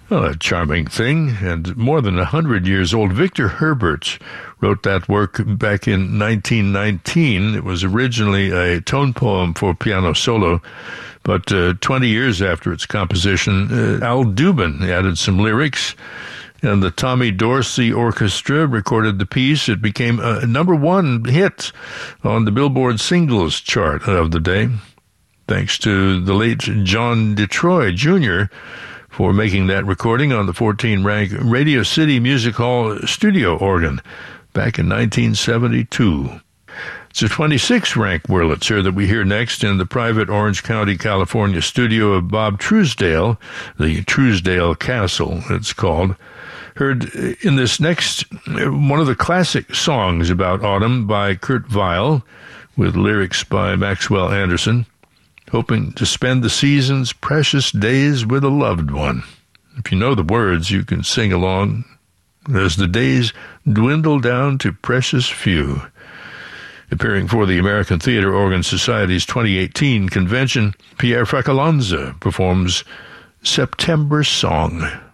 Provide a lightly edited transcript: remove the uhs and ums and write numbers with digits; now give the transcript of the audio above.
Well, a charming thing, and more than 100 years old. Victor Herbert wrote that work back in 1919. It was originally a tone poem for piano solo, but 20 years after its composition, Al Dubin added some lyrics, and the Tommy Dorsey Orchestra recorded the piece. It became a #1 hit on the Billboard singles chart of the day, thanks to the late John DeTroy Jr., for making that recording on the 14-rank Radio City Music Hall studio organ back in 1972. It's a 26-rank Wurlitzer that we hear next in the private Orange County, California studio of Bob Truesdale, the Truesdale Castle, it's called. Heard in this next, one of the classic songs about autumn by Kurt Weill, with lyrics by Maxwell Anderson. Hoping to spend the season's precious days with a loved one. If you know the words, you can sing along as the days dwindle down to precious few. Appearing for the American Theater Organ Society's 2018 convention, Pierre Fracalanza performs September Song.